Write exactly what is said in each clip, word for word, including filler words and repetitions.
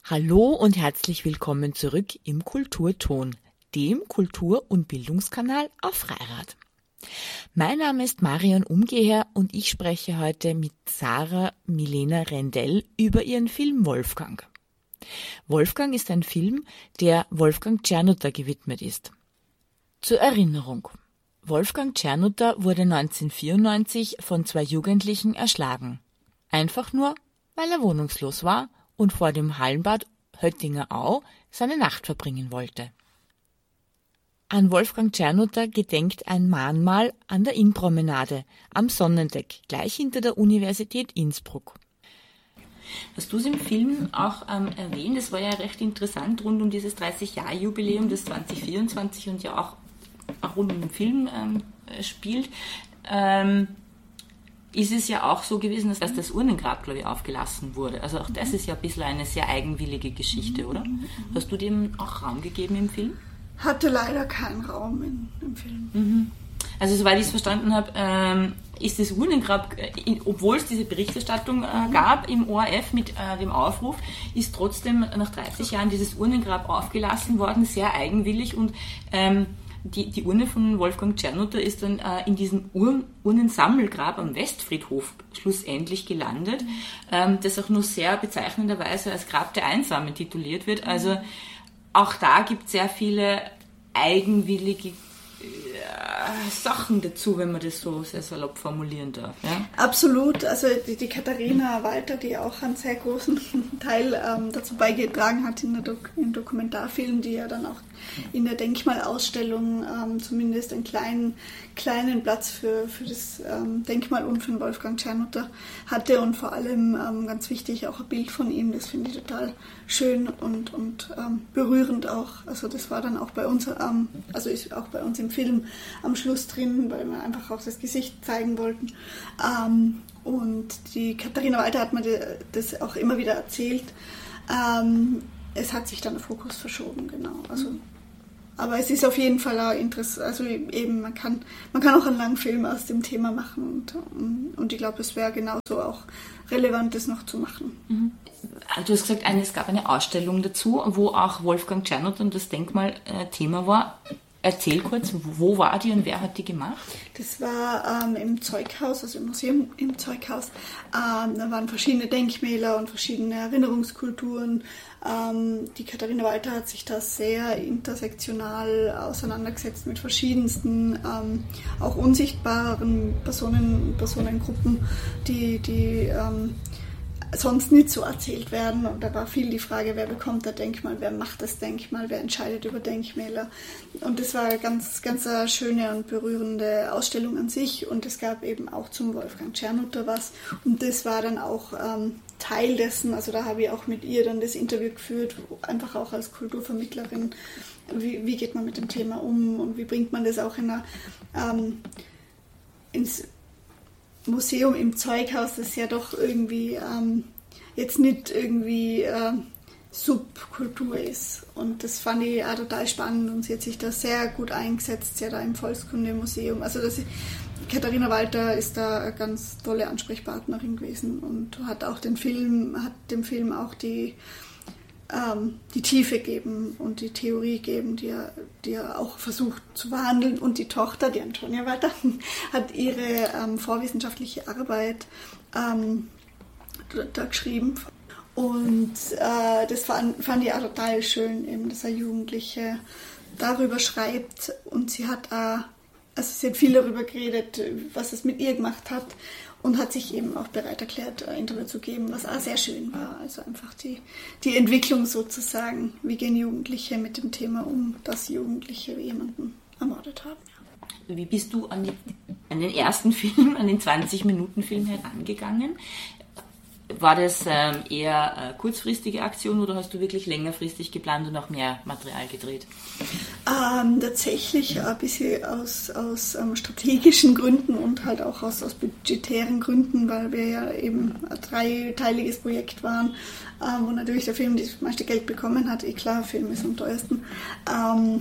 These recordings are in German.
Hallo und herzlich willkommen zurück im Kulturton, dem Kultur- und Bildungskanal auf Freirad. Mein Name ist Marion Umgeher und ich spreche heute mit Sarah Milena Rendell über ihren Film Wolfgang. Wolfgang ist ein Film, der Wolfgang Czernuta gewidmet ist. Zur Erinnerung: Wolfgang Czernuta wurde neunzehnhundertvierundneunzig von zwei Jugendlichen erschlagen. Einfach nur, weil er wohnungslos war und vor dem Hallenbad Höttinger Au seine Nacht verbringen wollte. An Wolfgang Czernuta gedenkt ein Mahnmal an der Innpromenade am Sonnendeck, gleich hinter der Universität Innsbruck. Hast du es im Film auch ähm, erwähnt, es war ja recht interessant rund um dieses dreißig-Jahr-Jubiläum des zwanzig vierundzwanzig und ja auch, auch rund um den Film ähm, spielt, ähm, ist es ja auch so gewesen, dass das Urnengrab, glaube ich, aufgelassen wurde. Also auch das ist ja ein bisschen eine sehr eigenwillige Geschichte, oder? Hast du dem auch Raum gegeben im Film? Hatte leider keinen Raum in, im Film. Mhm. Also soweit ich es verstanden habe, ähm, ist das Urnengrab, äh, obwohl es diese Berichterstattung äh, gab im O R F mit äh, dem Aufruf, ist trotzdem nach dreißig Jahren dieses Urnengrab aufgelassen worden, sehr eigenwillig, und ähm, Die, die Urne von Wolfgang Czernuta ist dann äh, in diesem Ur- Urnensammelgrab am Westfriedhof schlussendlich gelandet, mhm. ähm, das auch nur sehr bezeichnenderweise als Grab der Einsamen tituliert wird. Also auch da gibt es sehr viele eigenwillige äh, Sachen dazu, wenn man das so sehr salopp formulieren darf. Ja? Absolut. Also die, die Katharina Walter, die auch einen sehr großen Teil ähm, dazu beigetragen hat in der Dok- im Dokumentarfilm, die ja dann auch in der Denkmalausstellung ähm, zumindest einen kleinen, kleinen Platz für, für das ähm, Denkmal und für den Wolfgang Czernuta hatte, und vor allem ähm, ganz wichtig auch ein Bild von ihm. Das finde ich total schön und, und ähm, berührend auch. Also das war dann auch bei uns, ähm, also ist auch bei uns im Film am Schluss drin, weil wir einfach auch das Gesicht zeigen wollten. Ähm, und die Katharina Walter hat mir das auch immer wieder erzählt. Ähm, es hat sich dann der Fokus verschoben, genau. Also aber es ist auf jeden Fall auch interessant, also eben, man kann, man kann auch einen langen Film aus dem Thema machen, und, und ich glaube, es wäre genauso auch relevant, das noch zu machen. Mhm. Du hast gesagt, es gab eine Ausstellung dazu, wo auch Wolfgang Czernuta und das Denkmal äh, Thema war. Erzähl kurz, wo war die und wer hat die gemacht? Das war ähm, im Zeughaus, also im Museum im Zeughaus. Ähm, da waren verschiedene Denkmäler und verschiedene Erinnerungskulturen. Ähm, die Katharina Walter hat sich da sehr intersektional auseinandergesetzt mit verschiedensten, ähm, auch unsichtbaren Personen, Personengruppen, die, die ähm, sonst nicht so erzählt werden. Und da war viel die Frage, wer bekommt das Denkmal, wer macht das Denkmal, wer entscheidet über Denkmäler. Und das war eine ganz, ganz eine schöne und berührende Ausstellung an sich. Und es gab eben auch zum Wolfgang Czernuta was. Und das war dann auch ähm, Teil dessen. Also da habe ich auch mit ihr dann das Interview geführt, einfach auch als Kulturvermittlerin. Wie, wie geht man mit dem Thema um und wie bringt man das auch in eine, ähm, ins Museum im Zeughaus, das ja doch irgendwie ähm, jetzt nicht irgendwie äh, Subkultur ist. Und das fand ich auch total spannend, und sie hat sich da sehr gut eingesetzt, ja da im Volkskundemuseum. Also das, Katharina Walter ist da eine ganz tolle Ansprechpartnerin gewesen und hat auch den Film, hat dem Film auch die ähm, die Tiefe geben und die Theorie geben, die er, die er auch versucht zu behandeln. Und die Tochter, die Antonia Walter, hat ihre ähm, vorwissenschaftliche Arbeit ähm, da geschrieben. Und äh, das fand, fand ich auch total schön, eben, dass eine Jugendliche darüber schreibt. Und sie hat auch, also sie hat viel darüber geredet, was es mit ihr gemacht hat, und hat sich eben auch bereit erklärt, ein Interview zu geben, was auch sehr schön war. Also einfach die, die Entwicklung sozusagen. Wie gehen Jugendliche mit dem Thema um, dass Jugendliche jemanden ermordet haben. Wie bist du an, die, an den ersten Film, an den zwanzig-Minuten-Film herangegangen? War das ähm, eher eine kurzfristige Aktion oder hast du wirklich längerfristig geplant und auch mehr Material gedreht? Ähm, tatsächlich ein bisschen aus, aus ähm, strategischen Gründen und halt auch aus, aus budgetären Gründen, weil wir ja eben ein dreiteiliges Projekt waren, ähm, wo natürlich der Film das meiste Geld bekommen hat. Eh klar, Film ist am teuersten. Ähm,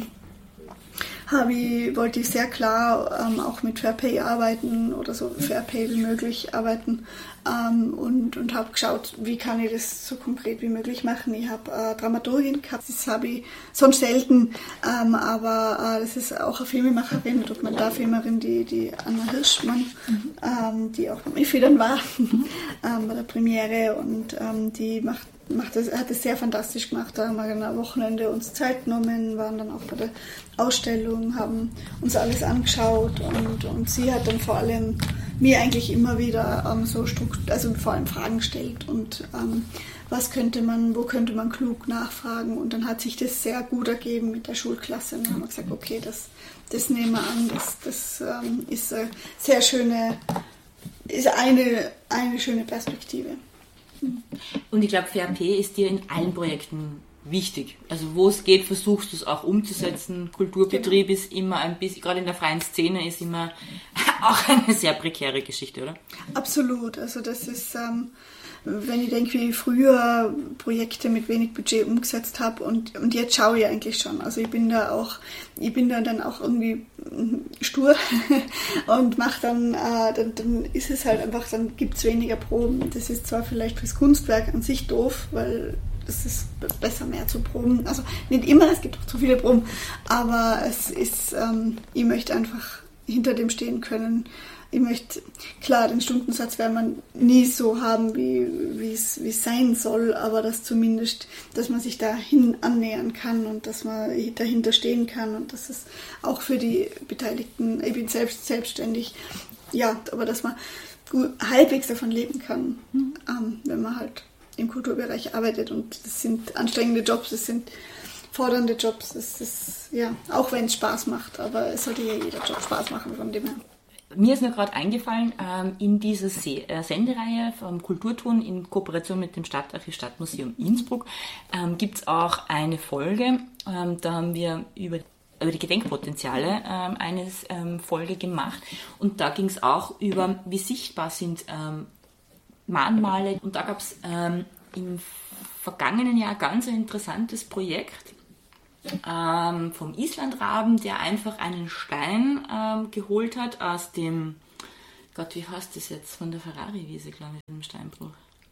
habe ich, wollte ich sehr klar ähm, auch mit Fair Pay arbeiten oder so Fair Pay wie möglich arbeiten, ähm, und, und habe geschaut, wie kann ich das so konkret wie möglich machen. Ich habe äh, Dramaturgin gehabt, das habe ich sonst selten, ähm, aber äh, das ist auch eine Filmemacherin, eine Dokumentarfilmerin, die, die Anna Hirschmann, mhm. ähm, die auch beim I F I dann war, ähm, bei der Premiere, und ähm, die macht Macht das, hat es sehr fantastisch gemacht. Da haben wir am Wochenende uns Zeit genommen, waren dann auch bei der Ausstellung, haben uns alles angeschaut, und, und sie hat dann vor allem mir eigentlich immer wieder ähm, so Struktur, also vor allem Fragen gestellt, und ähm, was könnte man, wo könnte man klug nachfragen, und dann hat sich das sehr gut ergeben mit der Schulklasse, und dann haben wir gesagt, okay, das, das nehmen wir an, das, das ähm, ist eine sehr schöne, ist eine, eine schöne Perspektive. Und ich glaube, Fair Pay ist dir in allen Projekten wichtig. Also wo es geht, versuchst du es auch umzusetzen. Kulturbetrieb genau. ist immer ein bisschen, gerade in der freien Szene, ist immer auch eine sehr prekäre Geschichte, oder? Absolut. Also das ist, ähm, wenn ich denke, wie ich früher Projekte mit wenig Budget umgesetzt habe, und, und jetzt schaue ich eigentlich schon. Also ich bin da auch, ich bin da dann auch irgendwie stur und mache dann, äh, dann, dann ist es halt einfach, dann gibt es weniger Proben. Das ist zwar vielleicht fürs Kunstwerk an sich doof, weil es ist besser, mehr zu proben. Also nicht immer, es gibt auch zu viele Proben, aber es ist, ähm, ich möchte einfach hinter dem stehen können. Ich möchte, klar, den Stundensatz werden man nie so haben, wie wie es wie es sein soll, aber dass zumindest, dass man sich dahin annähern kann und dass man dahinter stehen kann, und dass es auch für die Beteiligten, ich bin selbst selbstständig, ja, aber dass man gut, halbwegs davon leben kann, mhm. ähm, wenn man halt im Kulturbereich arbeitet, und das sind anstrengende Jobs, das sind fordernde Jobs, das ist, ja, auch wenn es Spaß macht, aber es sollte ja jeder Job Spaß machen, von dem her. Mir ist nur gerade eingefallen, ähm, in dieser Se- äh, Sendereihe vom Kulturton in Kooperation mit dem Stadtarchiv Stadtmuseum Innsbruck ähm, gibt es auch eine Folge, ähm, da haben wir über, über die Gedenkpotenziale ähm, eine ähm, Folge gemacht, und da ging es auch über, wie sichtbar sind ähm, Mahnmale, und da gab es ähm, im vergangenen Jahr ganz ein interessantes Projekt, Ähm, vom Islandraben, der einfach einen Stein ähm, geholt hat aus dem, Gott, wie heißt das jetzt, von der Ferrari-Wiese, glaube ich, dem Steinbruch.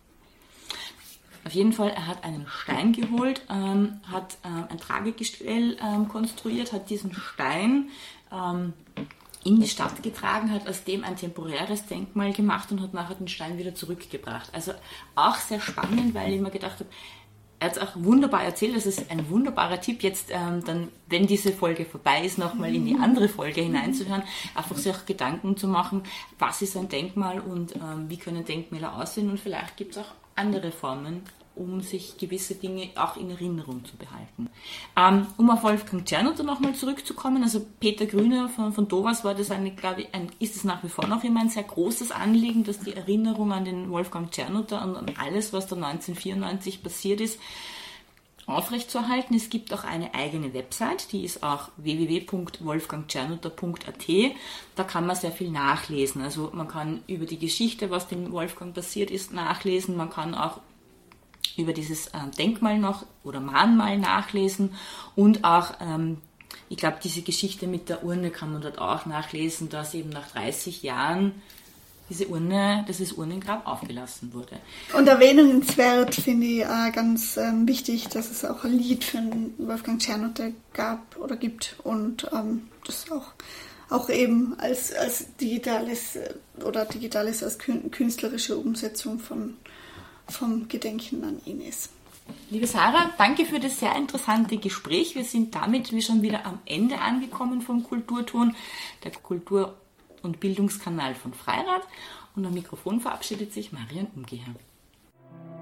Auf jeden Fall, er hat einen Stein geholt, ähm, hat ähm, ein Tragegestell ähm, konstruiert, hat diesen Stein ähm, in die Stadt getragen, hat aus dem ein temporäres Denkmal gemacht und hat nachher den Stein wieder zurückgebracht. Also auch sehr spannend, weil ich mir gedacht habe, er hat es auch wunderbar erzählt, das ist ein wunderbarer Tipp, jetzt ähm, dann, wenn diese Folge vorbei ist, nochmal in die andere Folge hineinzuhören, einfach sich auch Gedanken zu machen, was ist ein Denkmal und ähm, wie können Denkmäler aussehen, und vielleicht gibt es auch andere Formen, um sich gewisse Dinge auch in Erinnerung zu behalten. Ähm, um auf Wolfgang Czernoter nochmal zurückzukommen, also Peter Grüner von, von Dovas war das eine, glaube ich, ein, ist es nach wie vor noch immer ein sehr großes Anliegen, dass die Erinnerung an den Wolfgang Czernoter und an alles, was da neunzehnhundertvierundneunzig passiert ist, aufrechtzuerhalten. Es gibt auch eine eigene Website, die ist auch w w w punkt wolfgang czernoter punkt a t. Da kann man sehr viel nachlesen. Also man kann über die Geschichte, was dem Wolfgang passiert ist, nachlesen. Man kann auch über dieses äh, Denkmal noch oder Mahnmal nachlesen, und auch, ähm, ich glaube, diese Geschichte mit der Urne kann man dort auch nachlesen, dass eben nach dreißig Jahren diese Urne, dieses Urnengrab aufgelassen wurde. Und erwähnenswert finde ich äh, ganz ähm, wichtig, dass es auch ein Lied für Wolfgang Czernoter gab oder gibt, und ähm, das auch, auch eben als, als digitales äh, oder digitales als künstlerische Umsetzung von vom Gedenken an ihn ist. Liebe Sarah, danke für das sehr interessante Gespräch. Wir sind damit wie schon wieder am Ende angekommen vom Kulturton, der Kultur- und Bildungskanal von Freirad. Und am Mikrofon verabschiedet sich Marion Umgeher.